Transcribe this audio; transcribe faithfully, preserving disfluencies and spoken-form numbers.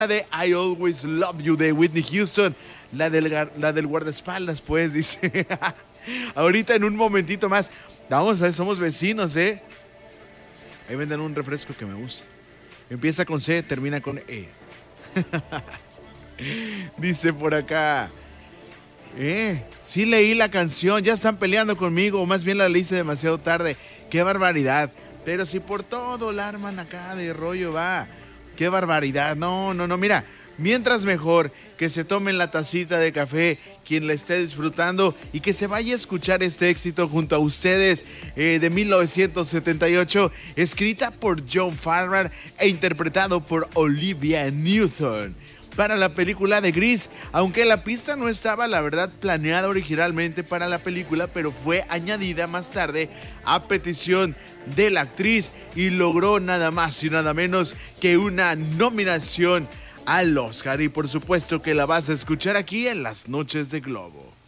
de I Always Love You de Whitney Houston, la del, la del guardaespaldas, pues, dice. Ahorita en un momentito más. Vamos a ver, somos vecinos, ¿eh? Ahí venden un refresco que me gusta. Empieza con C, termina con E. Dice por acá. Eh, sí leí la canción, ya están peleando conmigo, o más bien la leíste demasiado tarde. Qué barbaridad. Pero si por todo la arman acá de rollo, va. Qué barbaridad. No, no, no, mira. Mientras mejor que se tomen la tacita de café quien la esté disfrutando y que se vaya a escuchar este éxito junto a ustedes eh, de mil novecientos setenta y ocho, escrita por John Farrar e interpretado por Olivia Newton para la película de Grease, aunque la pista no estaba, la verdad, planeada originalmente para la película, pero fue añadida más tarde a petición de la actriz y logró nada más y nada menos que una nominación al Oscar, y por supuesto que la vas a escuchar aquí en Las Noches de Globo.